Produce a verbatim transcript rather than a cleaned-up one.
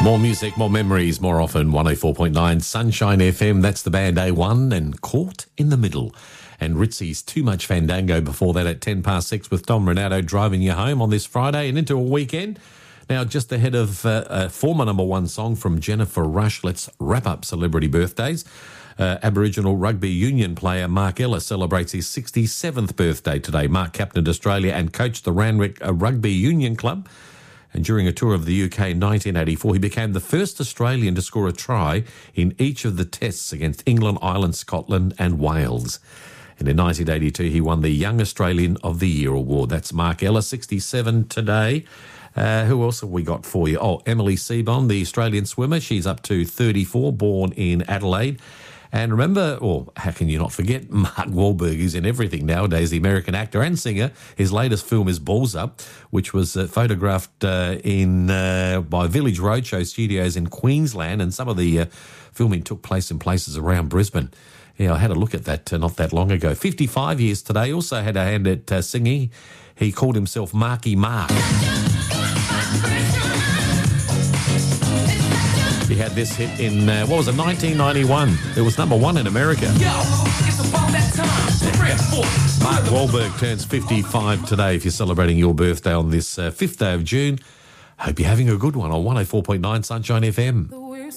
More music, more memories, more often. one oh four point nine Sunshine F M. That's the band A one and Caught in the Middle. And Ritzy's Too Much Fandango before that at ten past six with Dom Renato driving you home on this Friday and into a weekend. Now, just ahead of uh, a former number one song from Jennifer Rush, let's wrap up celebrity birthdays. Uh, Aboriginal rugby union player Mark Ellis celebrates his sixty-seventh birthday today. Mark captained Australia and coached the Randwick uh, Rugby Union Club. And during a tour of the U K in nineteen eighty-four, he became the first Australian to score a try in each of the tests against England, Ireland, Scotland and Wales. And in nineteen eighty-two, he won the Young Australian of the Year award. That's Mark Ellis, sixty-seven today. Uh, who else have we got for you? Oh, Emily Seabon, the Australian swimmer. She's up to thirty-four, born in Adelaide. And remember, or how can you not forget, Mark Wahlberg is in everything nowadays, the American actor and singer. His latest film is Balls Up, which was uh, photographed uh, in uh, by Village Roadshow Studios in Queensland, and some of the uh, filming took place in places around Brisbane. Yeah, I had a look at that uh, not that long ago. fifty-five years today, also had a hand at uh, singing. He called himself Marky Mark. He had this hit in, uh, what was it, nineteen ninety-one. It was number one in America. Yo, it's about that time. Mark Wahlberg turns fifty-five today. If you're celebrating your birthday on this uh, fifth day of June, hope you're having a good one on one oh four point nine Sunshine F M.